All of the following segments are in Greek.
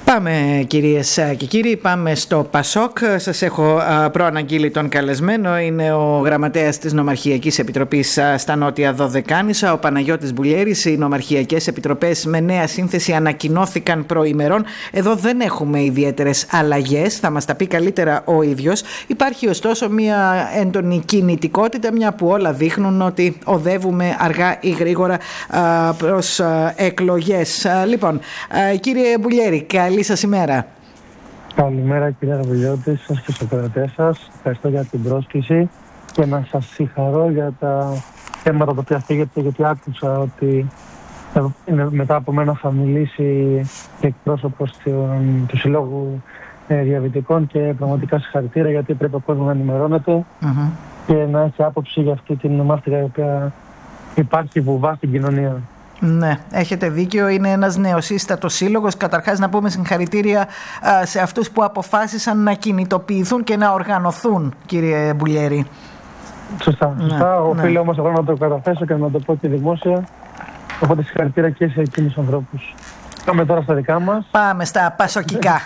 Πάμε κυρίες και κύριοι, πάμε στο Πασόκ. Σας έχω προαναγγείλει τον καλεσμένο. Είναι ο γραμματέας της Νομαρχιακής Επιτροπής στα Νότια Δωδεκάνησα, ο Παναγιώτης Μπουλιέρης. Οι Νομαρχιακές Επιτροπές με νέα σύνθεση ανακοινώθηκαν προημερών. Εδώ δεν έχουμε ιδιαίτερες αλλαγές, θα μας τα πει καλύτερα ο ίδιος. Υπάρχει ωστόσο μια έντονη κινητικότητα, μια που όλα δείχνουν ότι οδεύουμε αργά ή γρήγορα προς εκλογές. Λοιπόν, κύριε Μπουλιέρη, καλή σας ημέρα. Καλημέρα κύριε Ραβιλιώτη, σας και στους ακροατές σας. Ευχαριστώ για την πρόσκληση και να σας συγχαρώ για τα θέματα τα οποία θίγετε, γιατί άκουσα ότι μετά από μένα θα μιλήσει και εκπρόσωπος του Συλλόγου Διαβητικών και πραγματικά συγχαρητήρια, γιατί πρέπει ο κόσμος να ενημερώνεται και να έχει άποψη για αυτή την μάστιγα η οποία υπάρχει βουβά στην κοινωνία. Ναι, έχετε δίκιο. Είναι ένας νεοσύστατος σύλλογος. Καταρχάς να πούμε συγχαρητήρια σε αυτούς που αποφάσισαν να κινητοποιηθούν και να οργανωθούν, κύριε Μπουλιέρη. Σωστά. Οφείλω όμως εγώ να το καταθέσω και να το πω και δημόσια. Οπότε συγχαρητήρια και σε εκείνους τους ανθρώπους. Πάμε τώρα στα δικά μας. Πάμε στα πασοκικά.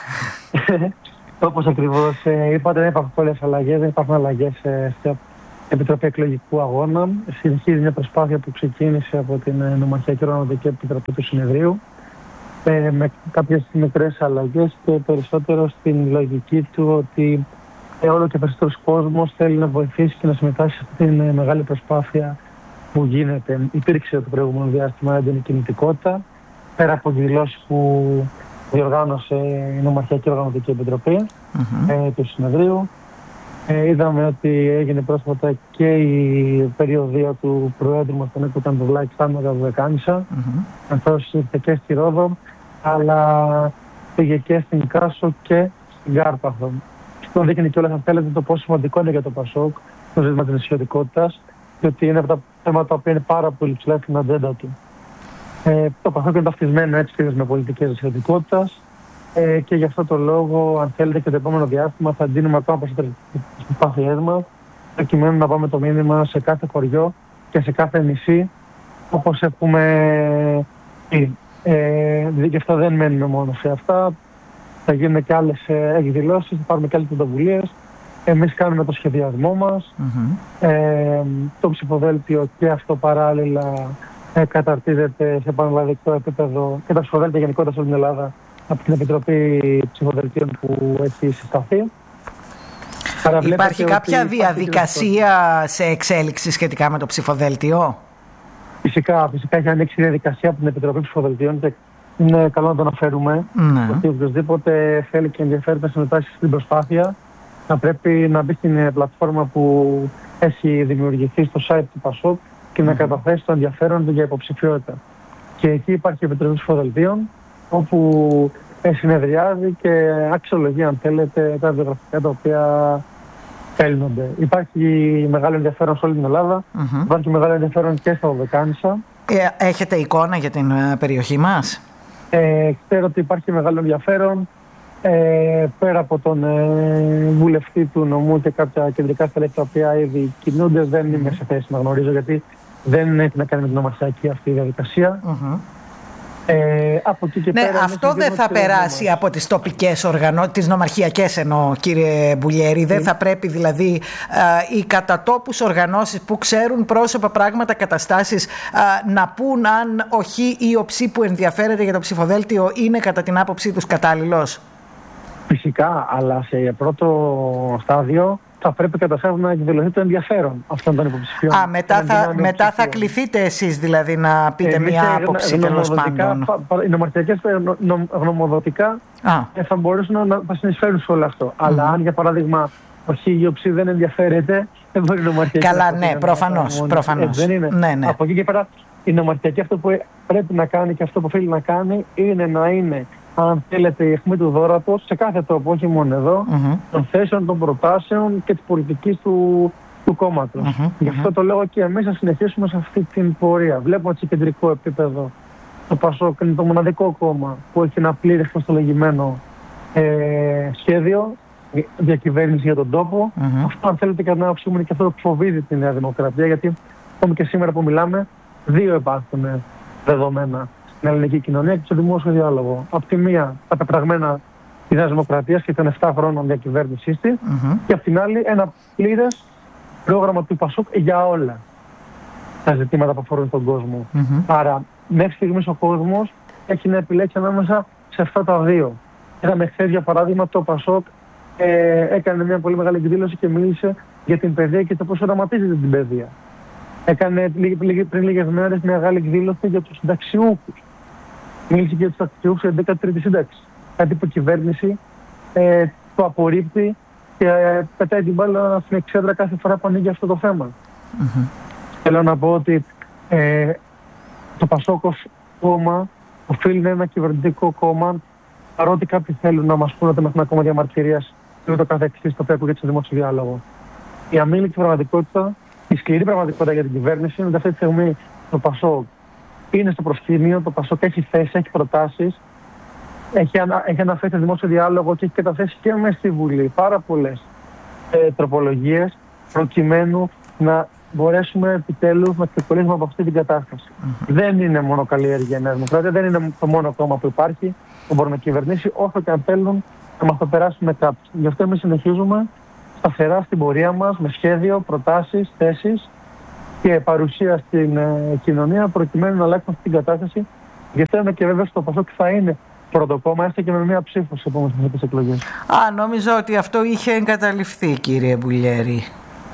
Όπως ακριβώς είπατε, δεν υπάρχουν πολλές αλλαγές. Δεν υπάρχουν αλλαγές στην Επιτροπή Εκλογικού Αγώνα. Συνεχίζει μια προσπάθεια που ξεκίνησε από την Νομαρχιακή Οργανωτική Επιτροπή του Συνεδρίου, με κάποιες μικρές αλλαγές και περισσότερο στην λογική του ότι όλο και περισσότερος κόσμος θέλει να βοηθήσει και να συμμετάσχει σε αυτή την μεγάλη προσπάθεια που γίνεται. Υπήρξε το προηγούμενο διάστημα έντονη κινητικότητα, πέρα από δηλώσεις που διοργάνωσε η Νομαρχιακή Οργανωτική Επιτροπή του Συνεδρίου. Είδαμε ότι έγινε πρόσφατα και η περιοδία του Προέδρου μας, που ήταν το Βλάκη στα Νότια Δωδεκάνησα. Αυτός ήρθε και στη Ρόδο, αλλά πήγε και στην Κάσο και στην Κάρπαθο. Αυτό δείχνει κιόλας, αν θέλετε, το πόσο σημαντικό είναι για το Πασόκ το ζήτημα της νησιωτικότητας, διότι είναι από τα θέματα που είναι πάρα πολύ ψηλά στην ατζέντα του. Το Πασόκ είναι ταυτισμένο έτσι με πολιτικές νησιωτικότητας. Και γι' αυτό το λόγο, αν θέλετε, και το επόμενο διάστημα θα δίνουμε ακόμα περισσότερες προσπάθειές μας, προκειμένου να πάμε το μήνυμα σε κάθε χωριό και σε κάθε νησί, όπως έχουμε πει. Γι' αυτό δεν μένουμε μόνο σε αυτά. Θα γίνουν και άλλες εκδηλώσεις, θα πάρουμε και άλλες πρωτοβουλίες. Εμείς κάνουμε το σχεδιασμό μας. Το ψηφοδέλτιο και αυτό παράλληλα καταρτίζεται σε πανελλαδικό επίπεδο και τα ψηφοδέλτια γενικότερα σε όλη την Ελλάδα από την Επιτροπή Ψηφοδελτίων που έχει συσταθεί. Υπάρχει κάποια διαδικασία σε εξέλιξη σχετικά με το ψηφοδέλτιο? Φυσικά έχει ανοίξει η διαδικασία από την Επιτροπή Ψηφοδελτίων και είναι καλό να το αναφέρουμε. Ότι οποιοδήποτε θέλει και ενδιαφέρεται να συμμετάσχει στην προσπάθεια θα πρέπει να μπει στην πλατφόρμα που έχει δημιουργηθεί στο site του Πασόκ και να καταθέσει το ενδιαφέρον του για υποψηφιότητα. Και εκεί υπάρχει η Επιτροπή Ψηφοδελτίων, όπου συνεδριάζει και αξιολογεί, αν θέλετε, τα βιογραφικά τα οποία φέρνονται. Υπάρχει μεγάλο ενδιαφέρον σε όλη την Ελλάδα, υπάρχει μεγάλο ενδιαφέρον και στα Δωδεκάνησα. Έχετε εικόνα για την περιοχή μας? Ξέρω ότι υπάρχει μεγάλο ενδιαφέρον, πέρα από τον βουλευτή του νομού και κάποια κεντρικά στελέχη τα οποία ήδη κινούνται. Δεν είμαι σε θέση να γνωρίζω, γιατί δεν έχει να κάνει με την νομαρχιακή αυτή η διαδικασία. Από εκεί και πέρα, αυτό δεν θα περάσει από τις τοπικές οργανώσεις, τις νομαρχιακές εννοώ, κύριε Μπουλιέρη. Δεν θα πρέπει δηλαδή οι κατατόπους οργανώσεις που ξέρουν πρόσωπα, πράγματα, καταστάσεις να πούν αν ο χ ή ο ψ που ενδιαφέρεται για το ψηφοδέλτιο είναι κατά την άποψή τους κατάλληλος? Φυσικά, αλλά σε πρώτο στάδιο θα πρέπει καταρχάς να εκδηλωθεί το ενδιαφέρον αυτών των υποψηφίων. Μετά θα κληθείτε εσείς δηλαδή να πείτε μια άποψη, τέλος πάντων. Οι νομαρχιακές γνωμοδοτικά θα μπορούσαν να συνεισφέρουν σε όλο αυτό. Αλλά αν για παράδειγμα ο χ ή ο ψ δεν ενδιαφέρεται, δεν μπορεί η νομαρχιακή. Καλά, ναι, προφανώς. Δεν είναι. Ναι. Από εκεί και πέρα η νομαρχιακή αυτό που πρέπει να κάνει και αυτό που οφείλει να κάνει είναι να είναι, αν θέλετε, η αιχμή του δώρατος σε κάθε τόπο, όχι μόνο εδώ, των θέσεων, των προτάσεων και της πολιτικής του κόμματος. Γι' αυτό το λόγο και εμείς θα συνεχίσουμε σε αυτή την πορεία. Βλέπουμε ότι σε κεντρικό επίπεδο το Πασόκ είναι το μοναδικό κόμμα που έχει ένα πλήρες προστολογημένο σχέδιο διακυβέρνηση για τον τόπο. Αυτό, αν θέλετε, κατά την άποψή μου, είναι και αυτό που φοβίζει τη Νέα Δημοκρατία, γιατί ακόμη και σήμερα που μιλάμε, δύο υπάρχουν δεδομένα. στην ελληνική κοινωνία και στο δημόσιο διάλογο. Απ' τη μία, τα πεπραγμένα τη Νέα Δημοκρατία και των 7 χρόνων διακυβέρνησής της, και απ' την άλλη, ένα πλήρες πρόγραμμα του Πασόκ για όλα τα ζητήματα που αφορούν τον κόσμο. Άρα, μέχρι στιγμής ο κόσμος έχει να επιλέξει ανάμεσα σε αυτά τα δύο. Είδαμε χθες, για παράδειγμα, το Πασόκ έκανε μια πολύ μεγάλη εκδήλωση και μίλησε για την παιδεία και το πώς οραματίζεται την παιδεία. Έκανε πριν λίγες μέρες μια μεγάλη εκδήλωση για τους συνταξιούχους. Μίλησε για τους συνταξιούχους για την 13η σύνταξη. Κάτι που η κυβέρνηση το απορρίπτει και πετάει την μπάλα στην εξέδρα κάθε φορά που ανοίγει αυτό το θέμα. Θέλω να πω ότι το Πασόκ ως κόμμα οφείλει να είναι ένα κυβερνητικό κόμμα, παρότι κάποιοι θέλουν να μας πούνε ότι είμαστε ένα κόμμα διαμαρτυρίας και ούτω καθεξής, το οποίο ακούγεται στο δημόσιο διάλογο. Η αμήλικτη πραγματικότητα, η σκληρή πραγματικότητα για την κυβέρνηση είναι ότι αυτή τη στιγμή το Πασόκ είναι στο προσκήνιο, το Πασόκ έχει θέση, έχει προτάσεις, έχει αναφέρει στο δημόσιο διάλογο και έχει καταθέσει και μέσα στη Βουλή πάρα πολλές τροπολογίες προκειμένου να μπορέσουμε επιτέλους να ξεπεράσουμε από αυτή την κατάσταση. Δεν είναι μόνο καλλιέργεια η Νέα Δημοκρατία, δεν είναι το μόνο κόμμα που υπάρχει που μπορεί να κυβερνήσει, όσο και αν θέλουν να μας το περάσουν κάποιοι. Γι' αυτό εμείς συνεχίζουμε σταθερά στην πορεία μας με σχέδιο, προτάσεις, θέσεις και παρουσία στην κοινωνία προκειμένου να αλλάξουμε αυτή την κατάσταση. Γι' αυτό είμαι και βέβαιος ότι το Πασόκ θα είναι πρώτο κόμμα, έστω και με μία ψήφο στις επόμενες εκλογές. Νόμιζα ότι αυτό είχε εγκαταλειφθεί, κύριε Μπουλιέρη.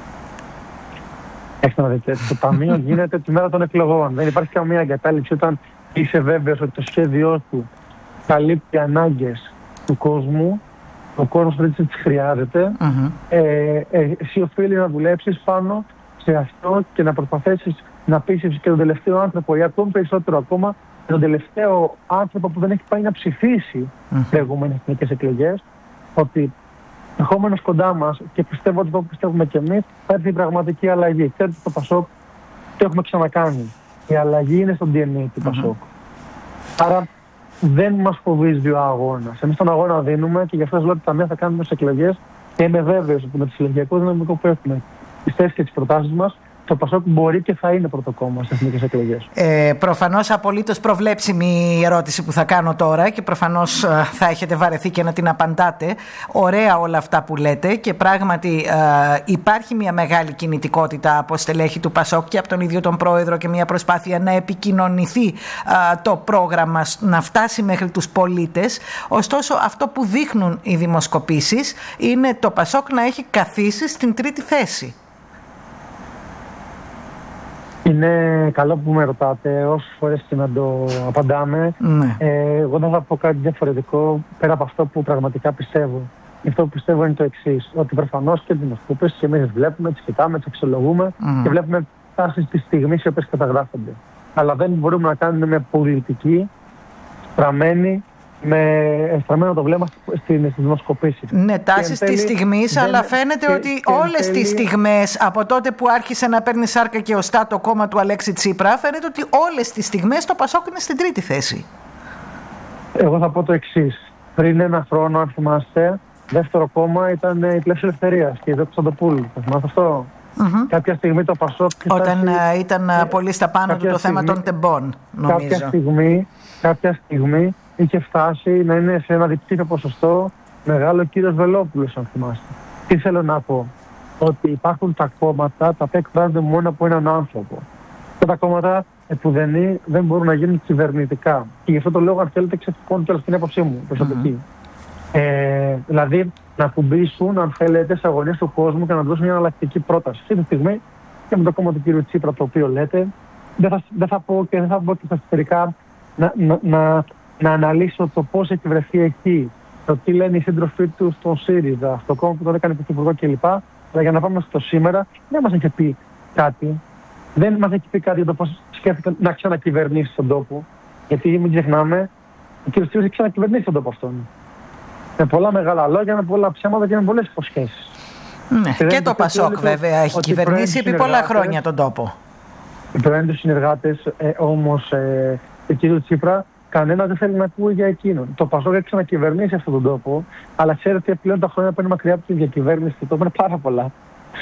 Έχετε να δείτε, το ταμείο γίνεται τη μέρα των εκλογών. Δεν υπάρχει καμία εγκατάλειψη όταν είσαι βέβαιος ότι το σχέδιό του καλύπτει ανάγκες του κόσμου. Ο κόσμος πρέπει να τις χρειάζεται. Εσύ οφείλει να δουλέψεις πάνω σε αυτό και να προσπαθήσεις να πείσεις και τον τελευταίο άνθρωπο, ή ακόμη περισσότερο ακόμα, τον τελευταίο άνθρωπο που δεν έχει πάει να ψηφίσει προηγούμενες εθνικές εκλογές, ότι ερχόμενος κοντά μας, και πιστεύω ότι το πιστεύουμε κι εμείς, θα έρθει η πραγματική αλλαγή. Ξέρετε, το Πασόκ το έχουμε ξανακάνει. Η αλλαγή είναι στο DNA του Πασόκ. Άρα δεν μας φοβίζει ο αγώνας. Εμείς τον αγώνα δίνουμε και γι' αυτό λέω ότι τα μία θα κάνουμε στις εκλογές και είμαι βέβαιος ότι με το συλλογιακό δυναμικό που έχουμε, τις θέσεις και τις προτάσεις μας, το Πασόκ μπορεί και θα είναι πρώτο κόμμα στις εθνικές εκλογές. Προφανώς απολύτως προβλέψιμη η ερώτηση που θα κάνω τώρα και προφανώς θα έχετε βαρεθεί και να την απαντάτε. Ωραία όλα αυτά που λέτε και πράγματι υπάρχει μια μεγάλη κινητικότητα από στελέχη του Πασόκ και από τον ίδιο τον πρόεδρο και μια προσπάθεια να επικοινωνηθεί το πρόγραμμα, να φτάσει μέχρι τους πολίτες. Ωστόσο, αυτό που δείχνουν οι δημοσκοπήσεις είναι το Πασόκ να έχει καθίσει στην τρίτη θέση. Είναι καλό που με ρωτάτε, όσες φορές και να το απαντάμε. Εγώ δεν θα πω κάτι διαφορετικό πέρα από αυτό που πραγματικά πιστεύω. Αυτό που πιστεύω είναι το εξής, ότι προφανώς και δημοσκοπήσεις και εμείς βλέπουμε, τις κοιτάμε, τις αξιολογούμε και βλέπουμε τάσεις της στιγμής οι οποίες καταγράφονται. Αλλά δεν μπορούμε να κάνουμε μια πολιτική στραμμένη με στραμμένο το βλέμμα στις δημοσκοπήσεις. Ναι, τάσεις της στιγμής, αλλά φαίνεται ότι όλες τις στιγμές, από τότε που άρχισε να παίρνει σάρκα και οστά το κόμμα του Αλέξη Τσίπρα, φαίνεται ότι όλες τις στιγμές το Πασόκ είναι στην τρίτη θέση. Εγώ θα πω το εξής. Πριν ένα χρόνο, αν θυμάστε, δεύτερο κόμμα ήταν η Πλεύση Ελευθερίας και η Δόξα Σαντοπούλου. Θα θυμάστε αυτό. Κάποια στιγμή το Πασόκ... Όταν ήταν πολύ στα πάνω του το θέμα των τεμπών, νομίζω. Κάποια στιγμή είχε φτάσει να είναι σε ένα διψήφιο ποσοστό μεγάλο κύριος Βελόπουλος, αν θυμάστε. Τι θέλω να πω? Ότι υπάρχουν τα κόμματα τα οποία εκφράζονται μόνο από έναν άνθρωπο. Και τα κόμματα επουδενή δεν μπορούν να γίνουν κυβερνητικά. Και γι' αυτό το λόγο, αν θέλετε, ξεφυγώνουν και όλα στην άποψή μου προσωπική. Δηλαδή, να ακουμπήσουν, αν θέλετε, σε αγωνίες του κόσμου και να δώσουν μια εναλλακτική πρόταση. Αυτή τη στιγμή και με το κόμμα του κ. Τσίπρα, το οποίο λέτε, δεν θα πω και στα εσωτερικά να αναλύσω το πώς έχει βρεθεί εκεί, το τι λένε οι σύντροφοί του στον ΣΥΡΙΖΑ, στο κόμμα που τον έκανε πρωθυπουργό κλπ. Αλλά για να πάμε στο σήμερα, δεν μας έχει πει κάτι. Δεν μας έχει πει κάτι για το πώς σκέφτεται να ξανακυβερνήσει τον τόπο. Γιατί μην ξεχνάμε, ο κ. Τσίπρας έχει ξανακυβερνήσει τον τόπο αυτόν. Με πολλά μεγάλα λόγια, με πολλά ψέματα και με πολλές υποσχέσεις. Ναι. Και το Πασόκ βέβαια έχει κυβερνήσει επί πολλά χρόνια τον τόπο. Οι πρώην του συνεργάτες όμως του κ. Τσίπρα, κανένας δεν θέλει να ακούει για εκείνον. Το Πασόκ έχει ξανακυβερνήσει αυτόν τον τόπο, αλλά ξέρετε πλέον τα χρόνια που είναι μακριά από τη διακυβέρνηση του τόπου είναι πάρα πολλά.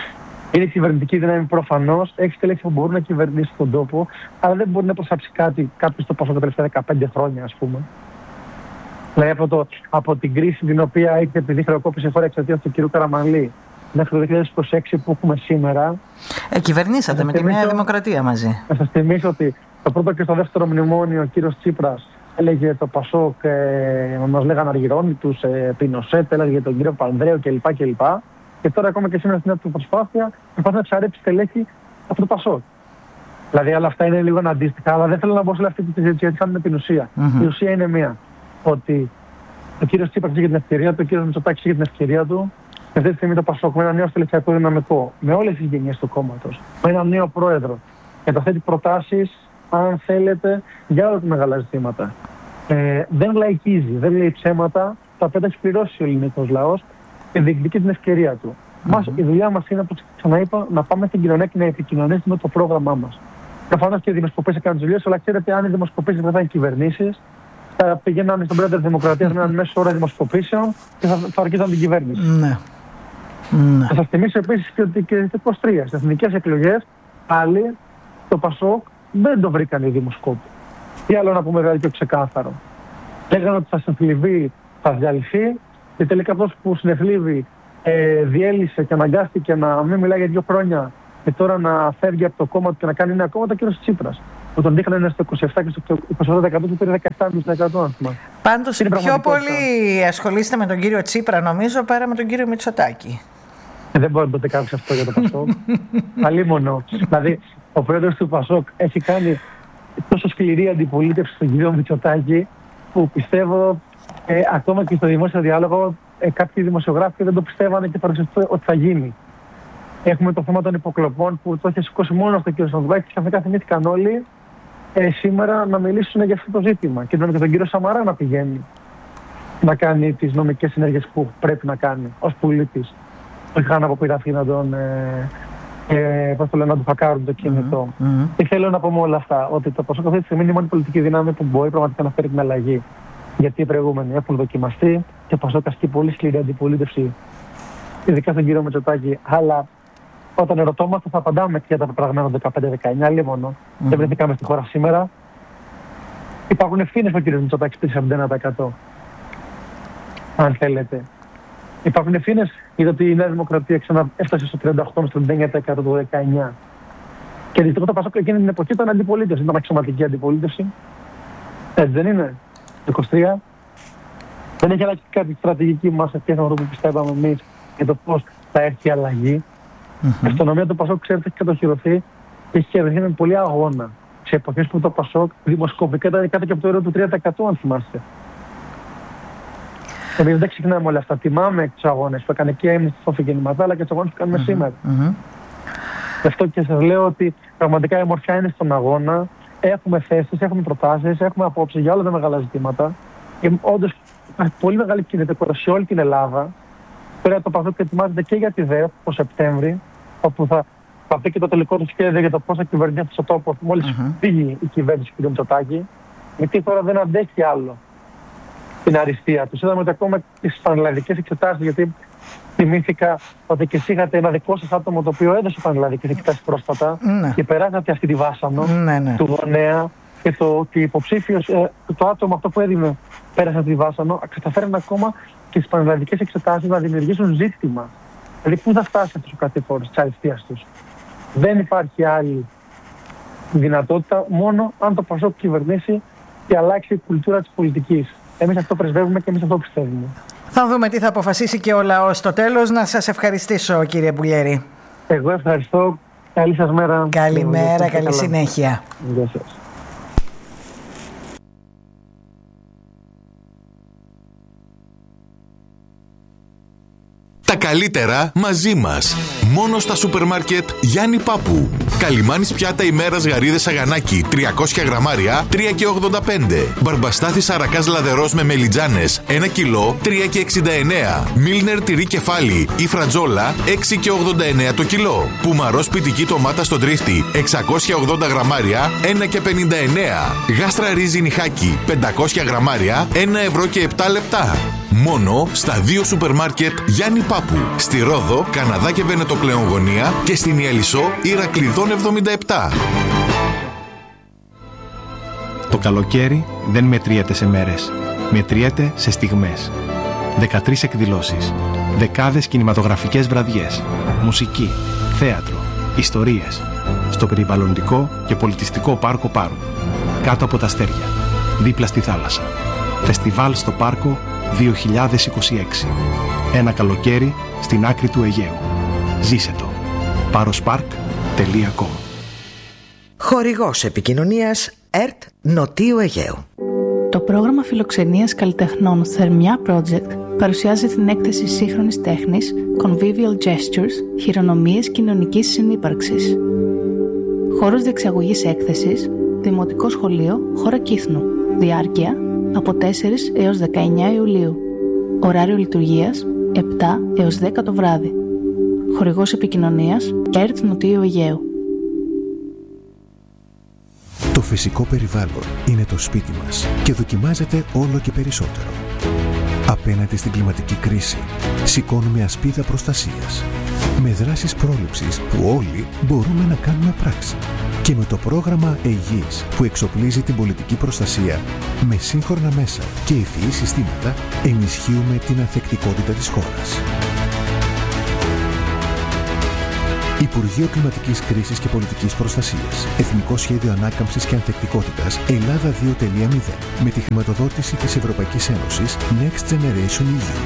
Είναι κυβερνητική δύναμη προφανώς, έχει στελέχη που μπορούν να κυβερνήσουν τον τόπο, αλλά δεν μπορεί να προσάψει κάποιο στο Πασόκ τα τελευταία 15 χρόνια, ας πούμε. Δηλαδή από την κρίση την οποία είχε επειδή χρεοκόπησε η χώρα εξαιτίας του κ. Καραμανλή μέχρι το 2026 που έχουμε σήμερα. Κυβερνήσατε με τη Νέα Δημοκρατία μαζί. Να σας θυμίσω ότι το πρώτο και στο δεύτερο μνημόνιο ο κύριος Τσίπρας έλεγε το Πασόκ, μας λέγανε Αργυρώνη τους, Πινοσέτ, έλεγε τον κύριο Πανδρέου κλπ. Και τώρα ακόμα και σήμερα στην νέα του προσπάθεια προσπαθεί να ψαρέψει στελέχη από το Πασόκ. Δηλαδή όλα αυτά είναι λίγο αντίστοιχα, αλλά δεν θέλω να μπω σε αυτή τη συζήτηση γιατί κάνουμε την ουσία. Η ουσία είναι μία. Ότι ο κύριος Τσίπρας είχε την ευκαιρία του, ο κύριος Μητσοτάκης είχε την ευκαιρία του. Και αυτή τη στιγμή το Πασόκ με ένα νέο στελεχειακό δυναμικό, με όλες τις γενιές του κόμματος, με έναν νέο πρόεδρο, καταθέτει προτάσεις, αν θέλετε, για όλα τα μεγάλα ζητήματα. Δεν λαϊκίζει, δεν λέει ψέματα, τα οποία έχει πληρώσει ο ελληνικός λαός και διεκδικεί την ευκαιρία του. Η δουλειά μας είναι, όπως ξαναείπα, να πάμε στην κοινωνία και να επικοινωνήσουμε με το πρόγραμμά μας. Προφανώς και οι δημοσκοπήσεις κάνουν τις δουλειές, αλλά ξέρετε, αν οι δημοσκοπήσεις δεν θα είναι κυβερνήσεις, θα πηγαίνανε στον πρόεδρο της Δημοκρατίας με έναν μέσο όρο δημοσκοπήσεων και θα αρκίζαν την κυβέρνηση. Ναι. Θα σας θυμίσω επίσης και ότι και στις 23 στις εθνικές εκλογές πάλι το Πασόκ δεν το βρήκαν οι δημοσκόποι. Τι άλλο να πούμε δηλαδή πιο ξεκάθαρο. Λέγανε ότι θα συνθλιβεί, θα διαλυθεί και τελικά αυτός που συνεθλίβει διέλυσε και αναγκάστηκε να μην μιλάει για 2 χρόνια και τώρα να φεύγει από το κόμμα του και να κάνει νέα κόμματα, ο κύριος Τσίπρας. Που τον δείχνανε στο 27 και στο 28% του πήρε 17,5%. Πάντως πιο πολύ ασχολείστε με τον κύριο Τσίπρα νομίζω παρά με τον κύριο Μητσοτάκη. Δεν μπορεί να το κάνει αυτό για το Πασόκ. Αλίμονο. Δηλαδή, ο πρόεδρος του Πασόκ έχει κάνει τόσο σκληρή αντιπολίτευση στον κύριο Μητσοτάκη, που πιστεύω ακόμα και στο δημόσιο διάλογο κάποιοι δημοσιογράφοι δεν το πιστεύανε και παρουσιαστούν ότι θα γίνει. Έχουμε το θέμα των υποκλοπών που το έχει σηκώσει μόνο στο κύριο Σαντουβάκη και ξαφνικά θυμήθηκαν όλοι σήμερα να μιλήσουν για αυτό το ζήτημα. Και τον κύριο Σαμαρά να πηγαίνει να κάνει τις νομικές συνέργειες που πρέπει να κάνει ως πολίτης. Όχι καν αποπειραθεί να τον να του φακάρουν το κινητό. Τι θέλω να πω με όλα αυτά, ότι το Πασόκ αυτή τη στιγμή είναι η μόνη πολιτική δύναμη που μπορεί πραγματικά να φέρει την αλλαγή. Γιατί οι προηγούμενοι έχουν δοκιμαστεί και ο Πασόκ ασκεί πολύ σκληρή αντιπολίτευση, ειδικά στον κύριο Μητσοτάκη. Αλλά όταν ερωτώμαστε, θα απαντάμε και για τα πεπραγμένα 15-19, λίμωνο. Δεν βρεθήκαμε στη χώρα σήμερα. Υπάρχουν ευθύνες με τον κύριο Μητσοτάκη στο 41%. Αν θέλετε. Υπάρχουν ευθύνες για το ότι η Νέα Δημοκρατία έφτασε στο 38-39% το 19. Και δυστυχώς το Πασόκ εκείνη την εποχή ήταν αντιπολίτευση, ήταν αξιωματική αντιπολίτευση. Έτσι δεν είναι. Το 23. Δεν έχει αλλάξει κάτι στρατηγική μας σε σχέση με αυτό που πιστεύαμε εμείς για το πώς θα έρθει η αλλαγή. Η αυτονομία του Πασόκ, ξέρετε, έχει κατοχυρωθεί και έχει κερδιθεί με πολύ αγώνα. Σε εποχές που το Πασόκ δημοσκοπικά ήταν κάτω και από το όριο του 30%, αν θυμάστε. Εμείς δεν ξεχνάμε όλα αυτά. Τιμάμε τους αγώνες που έκανε και εμείς στο Φιγεννηματά, αλλά και τους αγώνες που κάνουμε σήμερα. Γι' αυτό και σας λέω ότι πραγματικά η ομορφιά είναι στον αγώνα. Έχουμε θέσεις, έχουμε προτάσεις, έχουμε απόψεις για όλα τα μεγάλα ζητήματα. Και όντως υπάρχει πολύ μεγάλη κινητικότητα σε όλη την Ελλάδα. Τώρα το Πασόκ ετοιμάζεται και για τη ΔΕΟ το Σεπτέμβρη, όπου θα πει και το τελικό του σχέδιο για το πώς θα κυβερνήσει αυτό το τόπο μόλις φύγει η κυβέρνηση του κ. Μητσοτάκη. Γιατί τώρα δεν αντέχει άλλο την αριστεία του. Είδαμε ότι ακόμα και στις πανελλαδικές εξετάσεις, γιατί θυμήθηκα ότι και εσύ είχατε ένα δικό σας άτομο το οποίο έδωσε πανελλαδικές εξετάσεις πρόσφατα και περάσατε αυτή τη βάσανο του γονέα και το υποψήφιος, το άτομο αυτό που έδινε πέρασε αυτή τη βάσανο, καταφέρουν ακόμα και στις πανελλαδικές εξετάσεις να δημιουργήσουν ζήτημα. Δηλαδή, πού θα φτάσει αυτός ο κατηφόρος της αριστείας τους. Δεν υπάρχει άλλη δυνατότητα, μόνο αν το Πασόκ κυβερνήσει και αλλάξει η κουλτούρα της πολιτικής. Εμείς αυτό πρεσβεύουμε και εμείς αυτό πιστεύουμε. Θα δούμε τι θα αποφασίσει και ο λαός στο τέλος. Να σας ευχαριστήσω, κύριε Μπουλιέρη. Εγώ ευχαριστώ. Καλή σας μέρα. Καλημέρα, καλή συνέχεια. Γεια σας. Τα καλύτερα μαζί μας. Μόνο στα σούπερ μάρκετ Γιάννη Πάπου. Καλιμάνης πιάτα ημέρας γαρίδες αγανάκι 300 γραμμάρια 3,85. Μπαρμπαστάθης αρακάς λαδερός με μελιτζάνες 1 κιλό 3,69. Μίλνερ τυρί κεφάλι ή φρατζόλα 6,89 το κιλό. Πουμαρό σπιτική ντομάτα στο τρίφτη 680 γραμμάρια 1,59. Γάστρα ρύζι νιχάκι 500 γραμμάρια 1 ευρώ και 7 λεπτά. Μόνο στα 2 σούπερ μάρκετ Γιάννη Πάπου. Στη Ρόδο, Καναδά και Βενετοκλέον Γωνία και στην Ιαλισσό, Ηρακλειδών 77. Το καλοκαίρι δεν μετριέται σε μέρες. Μετριέται σε στιγμές. 13 εκδηλώσεις. Δεκάδες κινηματογραφικές βραδιές. Μουσική, θέατρο, ιστορίες. Στο περιβαλλοντικό και πολιτιστικό πάρκο Πάρου. Κάτω από τα αστέρια. Δίπλα στη θάλασσα. Φεστιβάλ στο πάρκο 2026. Ένα καλοκαίρι στην άκρη του Αιγαίου. Ζήσε το. parospark.com. Χορηγός επικοινωνίας ΕΡΤ Νοτίου Αιγαίου. Το πρόγραμμα φιλοξενίας καλλιτεχνών Θερμιά Project παρουσιάζει την έκθεση σύγχρονης τέχνης Convivial Gestures, χειρονομίες κοινωνικής συνύπαρξης. Χώρος διεξαγωγής έκθεσης, Δημοτικό Σχολείο, χώρα Κύθνου. Διάρκεια από 4 έως 19 Ιουλίου. Ωράριο λειτουργίας 7 έως 10 το βράδυ. Χορηγός επικοινωνίας ΕΡΤ Νοτίου Αιγαίου. Το φυσικό περιβάλλον είναι το σπίτι μας και δοκιμάζεται όλο και περισσότερο. Απέναντι στην κλιματική κρίση, σηκώνουμε ασπίδα προστασίας. Με δράσεις πρόληψης που όλοι μπορούμε να κάνουμε πράξη. Και με το πρόγραμμα Αιγής που εξοπλίζει την πολιτική προστασία με σύγχρονα μέσα και ευφυή συστήματα, ενισχύουμε την ανθεκτικότητα της χώρας. Υπουργείο Κλιματικής Κρίσης και Πολιτικής Προστασίας. Εθνικό Σχέδιο Ανάκαμψης και Ανθεκτικότητας Ελλάδα 2.0 με τη χρηματοδότηση της Ευρωπαϊκής Ένωσης Next Generation EU.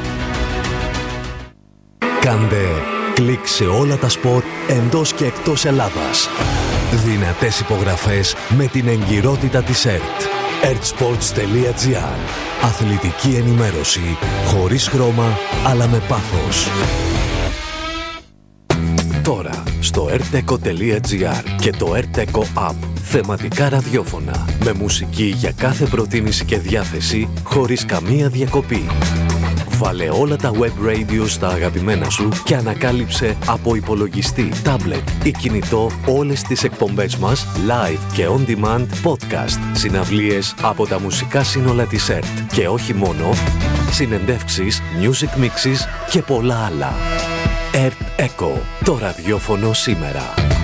Κάντε κλικ σε όλα τα σπορ εντός και εκτός Ελλάδας. Δυνατές υπογραφές με την εγκυρότητα της ΕΡΤ. ertsports.gr. Αθλητική ενημέρωση χωρίς χρώμα αλλά με πάθος. Τώρα στο erteco.gr και το Erteco App. Θεματικά ραδιόφωνα με μουσική για κάθε προτίμηση και διάθεση χωρίς καμία διακοπή. Βάλε όλα τα web radio στα αγαπημένα σου και ανακάλυψε από υπολογιστή, τάμπλετ ή κινητό όλες τις εκπομπές μας live και on demand podcast, συναυλίες από τα μουσικά σύνολα της ΕΡΤ και όχι μόνο, συνεντεύξεις, music mixes και πολλά άλλα. ΕΡΤ Eco, το ραδιόφωνο σήμερα.